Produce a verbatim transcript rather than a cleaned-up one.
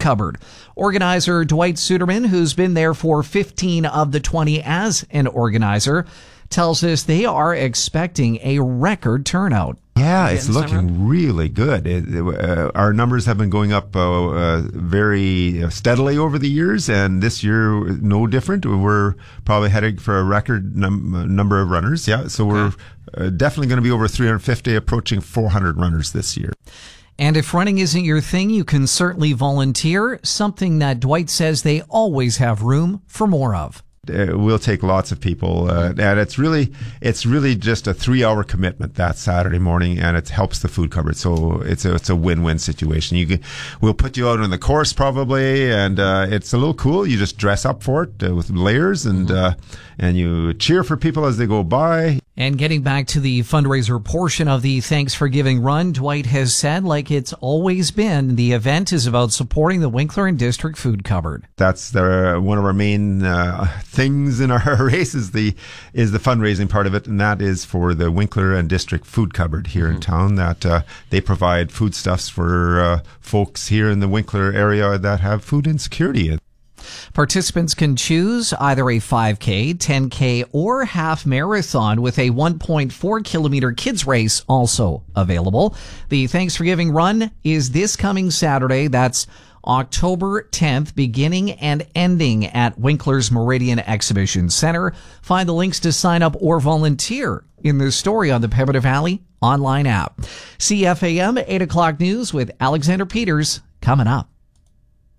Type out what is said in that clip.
Cupboard. Organizer Dwight Suderman, who's been there for fifteen of the twenty as an organizer, tells us they are expecting a record turnout. Yeah, it's looking really good. It, it, uh, our numbers have been going up uh, uh, very steadily over the years, and this year no different. We're probably heading for a record num- number of runners. Yeah, so we're uh, definitely going to be over three hundred fifty, approaching four hundred runners this year. And if running isn't your thing, you can certainly volunteer, something that Dwight says they always have room for more of. Uh, we'll take lots of people, uh, and it's really it's really just a three-hour commitment that Saturday morning, and it helps the food cupboard. So it's a it's a win-win situation. You can, we'll put you out on the course probably, and uh, it's a little cool. You just dress up for it uh, with layers, and uh, and you cheer for people as they go by. And getting back to the fundraiser portion of the Thanks for Giving run, Dwight has said, like it's always been, the event is about supporting the Winkler and District Food Cupboard. That's the, one of our main uh, things in our race is the is the fundraising part of it, and that is for the Winkler and District Food Cupboard here mm-hmm. in town. That uh, they provide foodstuffs for uh, folks here in the Winkler area that have food insecurity. Participants can choose either a five K, ten K, or half marathon with a one point four kilometer kids race also available. The Thanks for Giving run is this coming Saturday. That's October tenth, beginning and ending at Winkler's Meridian Exhibition Center. Find the links to sign up or volunteer in the story on the Pembina Valley online app. C F A M eight o'clock news with Alexander Peters coming up.